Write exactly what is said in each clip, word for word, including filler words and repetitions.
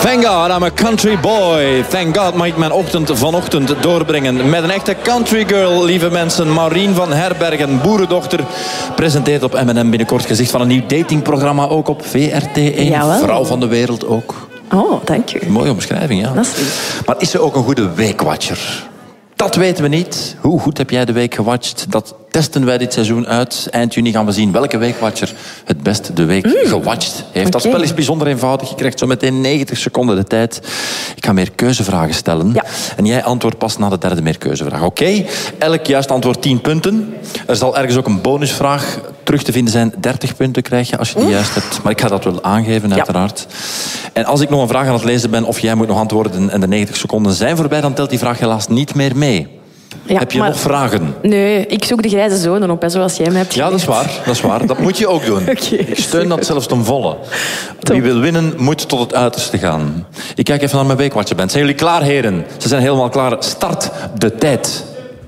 Thank God I'm a country boy. Thank God mag ik mijn ochtend vanochtend doorbrengen met een echte country girl, lieve mensen. Maureen van Herbergen, boerendochter, presenteert op M en M binnenkort gezicht van een nieuw datingprogramma, ook op V R T één. Jawel. Vrouw van de wereld ook. Oh, dank u. Mooie omschrijving, ja. Dat is lief. Maar is ze ook een goede weekwatcher? Dat weten we niet. Hoe goed heb jij de week gewatcht? Dat testen wij dit seizoen uit. Eind juni gaan we zien welke weekwatcher het best de week mm. gewatcht heeft. Dat Okay. spel is bijzonder eenvoudig. Je krijgt zo meteen negentig seconden de tijd. Ik ga meer keuzevragen stellen. Ja. En jij antwoordt pas na de derde meer keuzevraag. Oké? Okay? Elk juist antwoord tien punten. Er zal ergens ook een bonusvraag terug te vinden zijn. dertig punten krijg je als je die juist hebt. Maar ik ga dat wel aangeven, Ja. uiteraard. En als ik nog een vraag aan het lezen ben of jij moet nog antwoorden en de negentig seconden zijn voorbij, dan telt die vraag helaas niet meer mee. Ja, Heb je maar- nog vragen? Nee, ik zoek de grijze zonen op, hè, zoals jij me hebt Ja, dat is waar. Dat is waar. Dat moet je ook doen. Oké, ik steun dat zelfs ten volle. Top. Wie wil winnen, moet tot het uiterste gaan. Ik kijk even naar mijn weekwatcher bent. Zijn jullie klaar, heren? Ze zijn helemaal klaar. Start de tijd.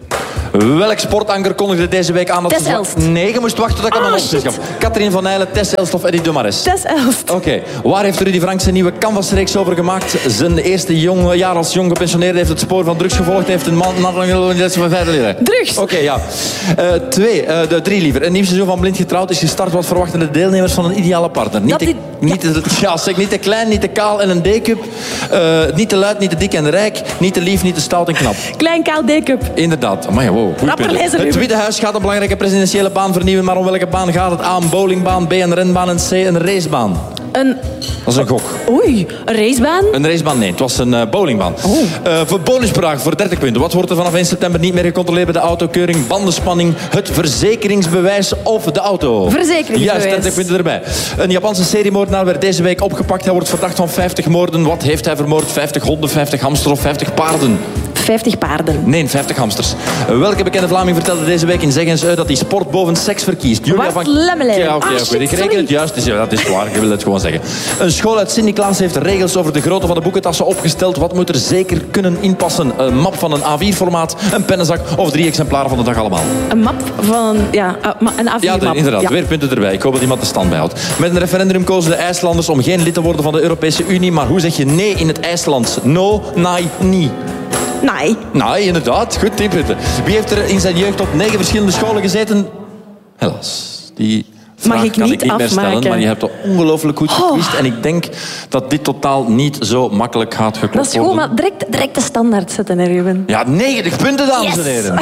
Welk sportanker kondigde deze week aan dat Tess ze... Elst. Nee, je moest wachten tot ik aan Ah, mijn opzet shit. gaf. Katrien van Nijlen, Tess Elst of Eddie Dumares? Tess Elst. Oké, waar heeft Rudy Frank zijn nieuwe canvasreeks over gemaakt? Zijn eerste jonge jaar als jong gepensioneerde heeft het spoor van drugs gevolgd. Heeft een man na van vijfde leren. Drugs. Oké, ja. Uh, twee, uh, de drie liever. Een nieuw seizoen van Blind Getrouwd is gestart. Wat verwachten de deelnemers van een ideale partner? Niet, Dat te, die- niet, te, ja, zeg, niet te klein, niet te kaal en een D-cup. Uh, niet te luid, niet te dik en rijk. Niet te lief, niet te stout en knap. Klein kaal D-cup. Inderdaad. Maar ja, wow. goed Rapper punt. lezen, Het Ruben. Witte Huis gaat een belangrijke presidentiële baan vernieuwen. Maar om welke baan gaat het? A, een bowlingbaan. B, een renbaan. En C, een racebaan. Een... Dat is een gok. Oei, een racebaan? Een racebaan, nee. Het was een uh, bowlingbaan. Oh. Uh, voor bonusvraag voor dertig punten. Wat wordt er vanaf één september niet meer gecontroleerd bij de autokeuring? Bandenspanning, het verzekeringsbewijs of de auto? Verzekeringsbewijs. Juist, dertig punten erbij. Een Japanse seriemoordenaar werd deze week opgepakt. Hij wordt verdacht van vijftig moorden. Wat heeft hij vermoord? vijftig honden, vijftig hamsters of vijftig paarden? vijftig paarden. Nee, vijftig hamsters. Uh, welke bekende Vlaming vertelde deze week in Zeg eens uit dat hij sport boven seks verkiest? Julia Bart van... Lemmelijn. Ja, oké, Ah, oké. shit, Ik reken sorry. het juist. Dus ja, dat is waar. Je wil het gewoon zeggen. Een school uit Sint-Niklaas heeft regels over de grootte van de boekentassen opgesteld. Wat moet er zeker kunnen inpassen? Een map van een A vier formaat, een pennenzak of drie exemplaren van de dag allemaal? Een map van... Ja, uh, ma- een A vier Ja, map. inderdaad. Ja. Weer punten erbij. Ik hoop dat iemand de stand bijhoudt. Met een referendum kozen de IJslanders om geen lid te worden van de Europese Unie. Maar hoe zeg je nee in het IJslands? No, nee, nie. Nee. Nou, inderdaad. Goed, tien punten. Wie heeft er in zijn jeugd op negen verschillende scholen gezeten? Helaas. Die vraag ik kan niet ik niet meer afmaken? stellen, maar je hebt het ongelooflijk goed Oh. gekwist. En ik denk dat dit totaal niet zo makkelijk gaat geklopt Dat is goed, worden. maar direct, direct de standaard zetten, hè, Ruben. Ja, negentig punten, dames Yes. en heren.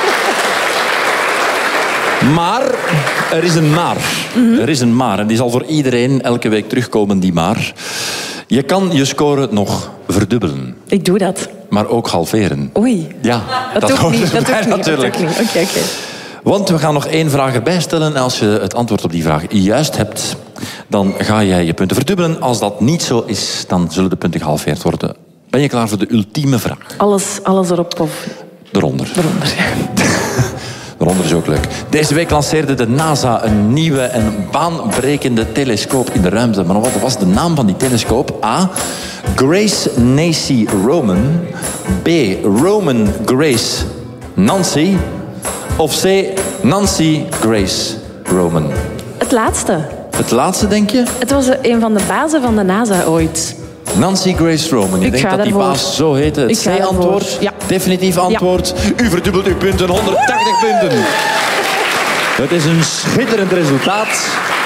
Maar er is een maar. Mhm. Er is een maar. En die zal voor iedereen elke week terugkomen, die maar. Je kan je score nog verdubbelen. Ik doe dat. Maar ook halveren. Oei. Ja, Dat, doe ik hoort niet. Dat doe erbij ik niet. natuurlijk. Dat doe ik niet. Oké, oké. Want we gaan nog één vraag erbij stellen. En als je het antwoord op die vraag juist hebt, dan ga jij je punten verdubbelen. Als dat niet zo is, dan zullen de punten gehalveerd worden. Ben je klaar voor de ultieme vraag? Alles, alles erop of Eronder. eronder. Eronder is ook leuk. Deze week lanceerde de NASA een nieuwe en baanbrekende telescoop in de ruimte. Maar wat was de naam van die telescoop? A. Grace Nancy Roman. B. Roman Grace Nancy. Of C. Nancy Grace Roman. Het laatste. Het laatste, denk je? Het was een van de bazen van de NASA ooit. Nancy Grace Roman. Je Ik denkt ga dat die daarvoor. baas zo heette. Ik Het ga daarvoor. C-antwoord? Ja. Definitief antwoord. U verdubbelt uw punten. honderdtachtig punten. Het is een schitterend resultaat.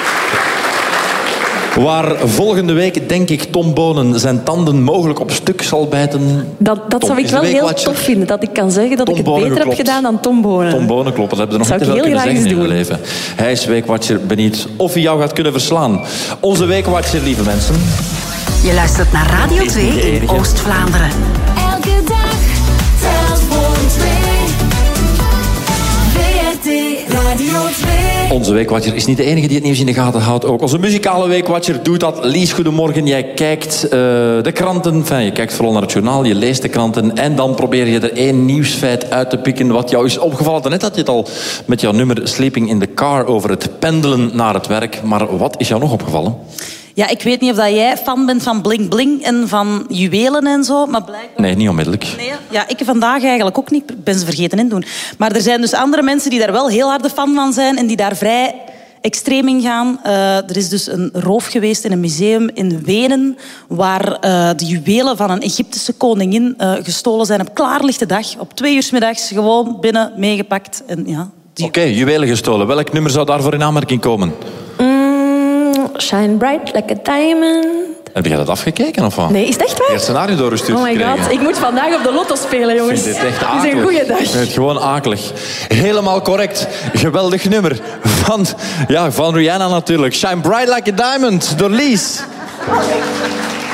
Waar volgende week, denk ik, Tom Bonen zijn tanden mogelijk op stuk zal bijten. Dat, dat Tom zou ik is de wel heel weekwatcher. tof vinden. Dat ik kan zeggen dat Tom ik het Bonen beter heb geklopt. gedaan dan Tom Bonen. Tom Bonen kloppen, dat hebben we nog Zou niet te ik veel heel kunnen zeggen graag in eens hun leven. Hij is weekwatcher, benieuwd of hij jou gaat kunnen verslaan. Onze weekwatcher, lieve mensen. Je luistert naar Radio Is niet de twee in enige. Oost-Vlaanderen. Elke dag telt voor twee. V R T Radio twee. Onze weekwatcher is niet de enige die het nieuws in de gaten houdt. Ook onze muzikale weekwatcher doet dat. Lies, goedemorgen. Jij kijkt uh, de kranten. Enfin, je kijkt vooral naar het journaal, je leest de kranten. En dan probeer je er één nieuwsfeit uit te pikken wat jou is opgevallen. Daarnet had je het al met jouw nummer Sleeping in the Car over het pendelen naar het werk. Maar wat is jou nog opgevallen? Ja, ik weet niet of dat jij fan bent van bling bling en van juwelen en zo, maar blijkbaar... Nee, niet onmiddellijk. Nee, ja, ik vandaag eigenlijk ook niet. Ik ben ze vergeten in doen. Maar er zijn dus andere mensen die daar wel heel harde fan van zijn en die daar vrij extreem ingaan. Uh, er is dus een roof geweest in een museum in Wenen waar uh, de juwelen van een Egyptische koningin uh, gestolen zijn op klaarlichte dag. Op twee uur 's middags gewoon binnen meegepakt. En, ja, die... Oké, okay, juwelen gestolen. Welk nummer zou daarvoor in aanmerking komen? Mm, shine bright like a diamond. Heb je dat afgekeken of wat? Nee, is het echt waar? Je hebt scenario doorgestuurd Oh my gekregen. god, ik moet vandaag op de lotto spelen, jongens. Ik vind dit echt Het akelig. is een goede dag. Ik vind het gewoon akelig. Helemaal correct. Geweldig nummer. Van, ja, van Rihanna natuurlijk. Shine Bright Like a Diamond door Lies.